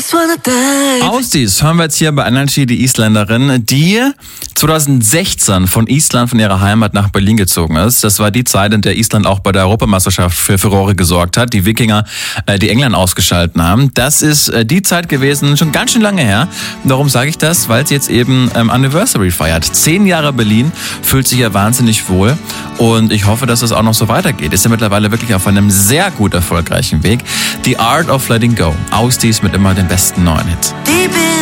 Ausdies hören wir jetzt hier bei Energy, die Isländerin, die 2016 von Island, von ihrer Heimat nach Berlin gezogen ist. Das war die Zeit, in der Island auch bei der Europameisterschaft für Furore gesorgt hat. Die Wikinger, die England ausgeschaltet haben. Das ist die Zeit gewesen, schon ganz schön lange her. Warum sage ich das? Weil sie jetzt eben Anniversary feiert. 10 Jahre Berlin, fühlt sich ja wahnsinnig wohl. Und ich hoffe, dass es auch noch so weitergeht. Ist ja mittlerweile wirklich auf einem sehr gut erfolgreichen Weg. The Art of Letting Go. Ausdies mit immer den besten neuen Hits.